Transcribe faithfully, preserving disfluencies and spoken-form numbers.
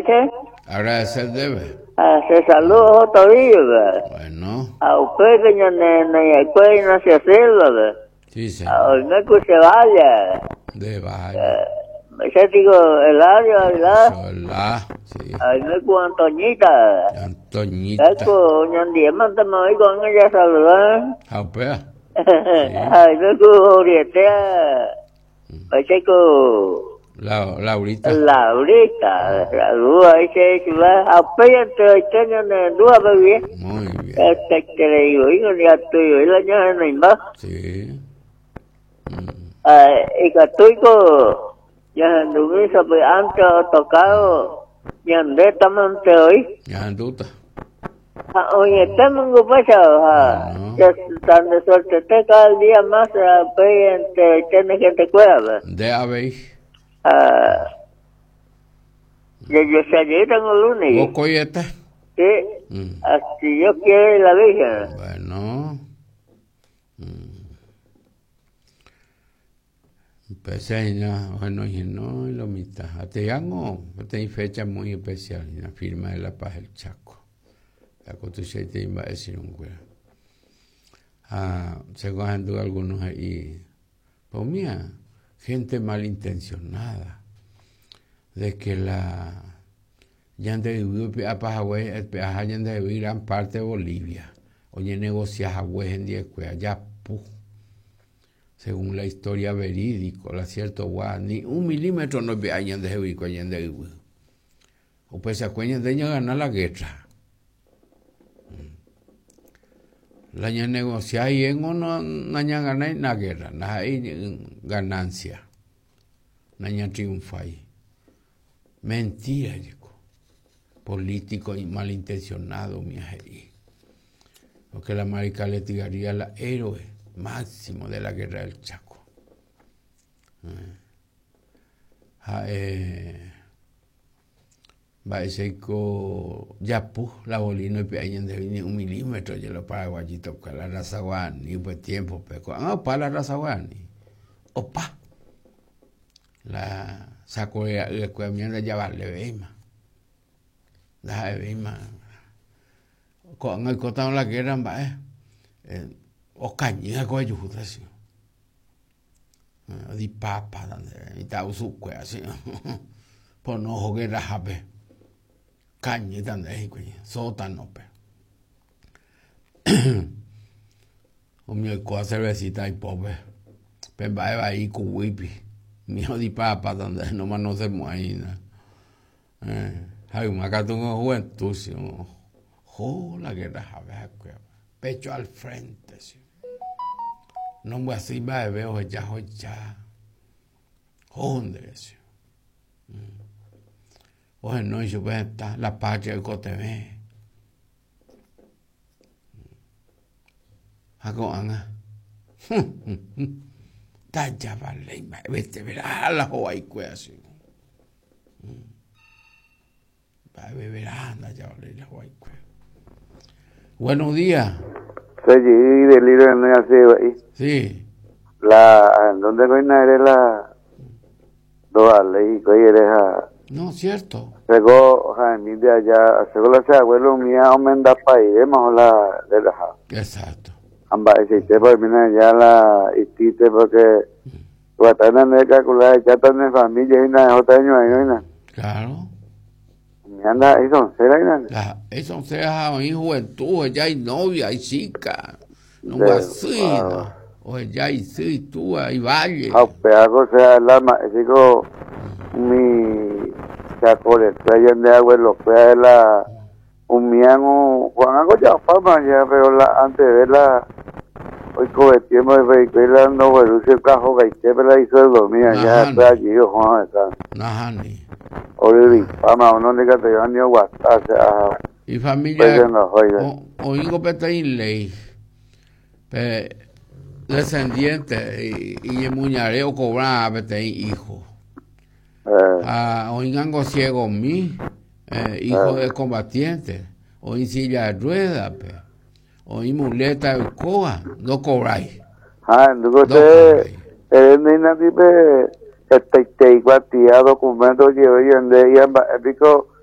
¿qué? Agradecer debe. Ah, se saludos todavía, ¿verdad? Bueno. A usted que no no puede no se hacerlo, ¿verdad? Sí, señor. A no es que se vaya. De vaya. Yo digo, el área, ¿verdad? Sola, sí. Ay, no es con Antoñita. Antoñita. Es con Ñandía, mándame hoy con ella saludar. Jaupea. Ay, no es con Orietea. Es con... La, Laurita. Laurita, saludos ahí que va a peyante tengan en duda bien. Muy bien. Este que le digo, hijo ni a tuyo, y la ñana no más. Sí. Ah, y que tuyo ya en Dumisa pues antes tocado y andé tamante hoy. Ya anduta. Ah, oye, estamos en pasado, ah, ya están de suerte te cada día más a peyante tiene que te cuida. De ave. Ah, yo yo salí tengo lunes. ¿Vos coyete? Sí, mm. Así yo quiero la Virgen. Bueno. Mm. Empecé ya, bueno, y no, y lo mitad. Te hago, hay fecha muy especial, la firma de la paz del Chaco. La Constitución te iba a decir un güey. Ah, según ando algunos ahí, pues mira, gente malintencionada, de que la ya han de vivir a Pajagüey, hayan de vivir gran parte de Bolivia, oye negociar Hagüey en diez allá pu, según la historia verídica, la cierto guay, ni un milímetro no hayan de vivir, hayan de vivir, o pues se acuerdan de ellos ganar la guerra. La ña negociar y en uno no ña ganar la guerra, no hay ganancia, no ña triunfa. Mentira, digo. Político y malintencionado, mi ahí. Porque la marica le tiraría la héroe máximo de la guerra del Chaco. Eh. Ah, eh. Va a decir que ya pu la bolina y peñen de venir un milímetro y los paraguayitos con la raza guani, pues tiempo peco. Ah, para la raza guani. Opa. La sacó la cuamienda ya vale veima. La veima. Con el cotado la guerra va eh. O caña con ayuda así. Di papa donde está su cue así. Por no jugar a jabe. Caña donde sótano pe. O mi co cervecita y pobre. Pero va ahí con wipi. Mi hijo de papa donde nomás no se mueve. Eh, hay un acá tengo juventud, oh, la guerra, pecho al frente, sí. No me así va a ver, oye, ya, oye, ya. ¿Dónde es? Oye, no, yo voy a estar la patria del Coteme. Hago Ana. Talla vale, vete verá la Hawaii así. Va a beber anda ya vale la Hawaii. Buenos días. Soy del libro de Nueva Ciudad. Sí. La donde no hay la dos ley que eres a no cierto. Luego, Jaime de allá, según la sea abuelo mía aumenta país, vemos la de la. Exacto. Amba existe porque mira ya la existe porque guatana de calcular ya están en familia y nada otra año ahí no. Claro. Me anda ahí son será y nada. Eso sea hay juventud, ya hay novia, hay chica. No va así. O ya hay sí, tú hay valle. Ah, pero sea la digo mi chacole, traen de abuelo, fue la un miano Juan algo ya fama ya pero la antes de la hoy con el tiempo de vehículo no bueno se cajo que te la hizo el dormir ya está allí Juan está Najani hoy fama no le que te van a WhatsApp y familia oigo peta en ley pe descendiente y y muñareo cobrar peta hijo ah oigango ciego mi eh, hijo de combatiente o en silla de ruedas pe o en muleta de coa no cobráis ah luego te el nena dice este te igual tía documento que hoy en día pico